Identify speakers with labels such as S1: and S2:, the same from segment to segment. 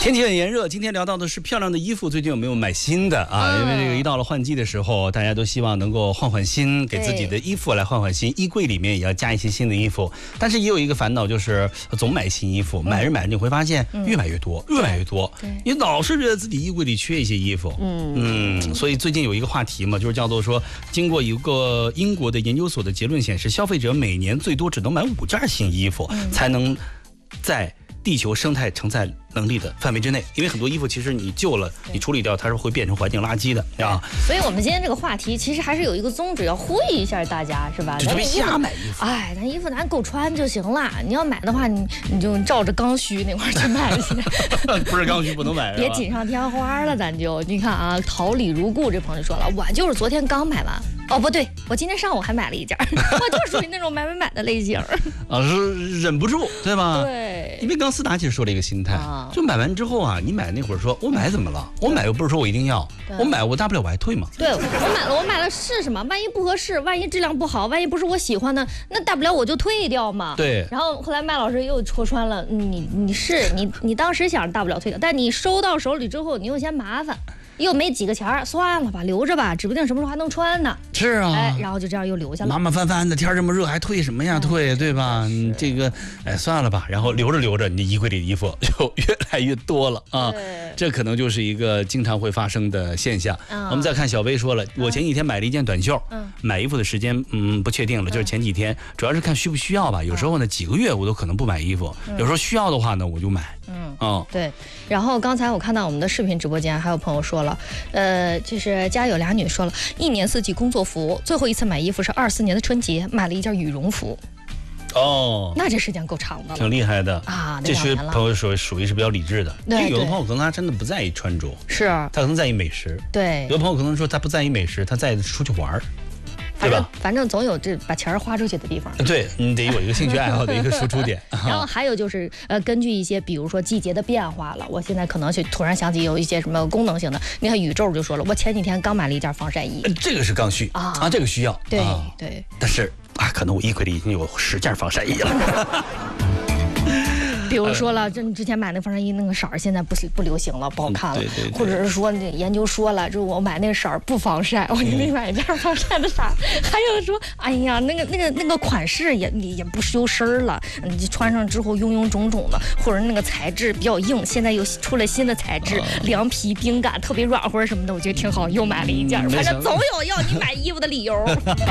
S1: 天气很炎热，今天聊到的是漂亮的衣服，最近有没有买新的啊？因为这个一到了换季的时候，大家都希望能够换换新，给自己的衣服来换换新，衣柜里面也要加一些新的衣服。但是也有一个烦恼，就是总买新衣服，买着买着你会发现越买越多，越买越多，你老是觉得自己衣柜里缺一些衣服。所以最近有一个话题嘛，就是叫做说，经过一个英国的研究所的结论显示，消费者每年最多只能买5件新衣服，才能在地球生态承载能力的范围之内，因为很多衣服其实你旧了，你处理掉它是会变成环境垃圾的啊。
S2: 所以我们今天这个话题其实还是有一个宗旨，要呼吁一下大家，是吧？
S1: 就别瞎买衣服。
S2: 哎，咱衣服咱够穿就行了。你要买的话，你就照着刚需那块去买去。
S1: 不是刚需不能买，
S2: 别锦上添花了，咱就你看啊，桃李如故这朋友说了，我就是昨天刚买完。哦，不对，我今天上午还买了一件，我就是属于那种买的类型。
S1: 啊，是忍不住，对吧？
S2: 对。
S1: 因为刚斯达其实说了一个心态，就买完之后啊，你买那会儿说我买怎么了？我买又不是说我一定要，我买我大不了我还退嘛。
S2: 对，我买了是什么？万一不合适，万一质量不好，万一不是我喜欢的，那大不了我就退掉嘛。
S1: 对。
S2: 然后后来麦老师又戳穿了，你当时想大不了退掉，但你收到手里之后，你又嫌麻烦。又没几个钱，算了吧，留着吧，指不定什么时候还能穿呢。
S1: 是啊，
S2: 哎，然后就这样又留下了。
S1: 麻麻烦烦的，天这么热，还退什么呀？退，对吧？你这个，哎，算了吧。然后留着，你衣柜里的衣服就越来越多了啊。这可能就是一个经常会发生的现象。我们再看小薇说了，我前几天买了一件短袖，买衣服的时间不确定了，就是前几天，主要是看需不需要吧。有时候呢，几个月我都可能不买衣服，有时候需要的话呢，我就买。
S2: 对。然后刚才我看到我们的视频直播间还有朋友说了，就是家有俩女说了，1年4季工作服，最后一次买衣服是24年的春节，买了一件羽绒服。
S1: 哦，
S2: 那这时间够长的了，
S1: 挺厉害的
S2: 啊！
S1: 这些朋友属于是比较理智的，因为有的朋友可能他真的不在意穿着，
S2: 是
S1: 他可能在意美食。
S2: 对，
S1: 有的朋友可能说他不在意美食，他在意出去玩。对吧？
S2: 反正总有这把钱花出去的地方。
S1: 对，你得有一个兴趣爱好的一个输出点。
S2: 然后还有就是根据一些比如说季节的变化了，我现在可能突然想起有一些什么功能性的。你看宇宙就说了，我前几天刚买了一件防晒衣，
S1: 这个是刚需啊，这个需要。
S2: 对对。
S1: 但是可能我衣柜里已经有10件防晒衣了。
S2: 比如说了，这之前买那防晒衣那个色儿现在不流行了，不好看了。
S1: 对。
S2: 或者是说研究说了，就我买那个色儿不防晒，我给你买一件防晒的色儿。还有说，哎呀，那个款式也不修身了，你穿上之后臃臃肿肿的，或者那个材质比较硬，现在又出了新的材质，凉皮冰感特别软和什么的，我觉得挺好，又买了一件。反正总有要你买衣服的理由。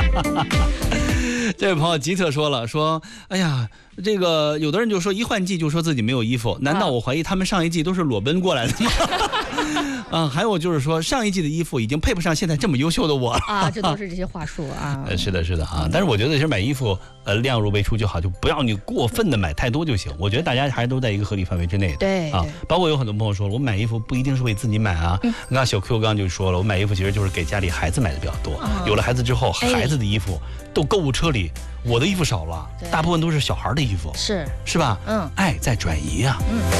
S1: 这位朋友吉特说了，说哎呀，这个有的人就说一换季就说自己没有衣服，难道我怀疑他们上一季都是裸奔过来的吗？还有就是说上一季的衣服已经配不上现在这么优秀的我了
S2: 啊，这都是这些话术啊。
S1: 是的啊，但是我觉得其实买衣服量入为出就好，就不要你过分的买太多就行。我觉得大家还是都在一个合理范围之内的。
S2: 对啊，
S1: 包括有很多朋友说了，我买衣服不一定是为自己买啊。你看小 Q 刚就说了，我买衣服其实就是给家里孩子买的比较多。有了孩子之后，孩子的衣服都购物车里，我的衣服少了，大部分都是小孩的衣服，是吧？爱在转移啊。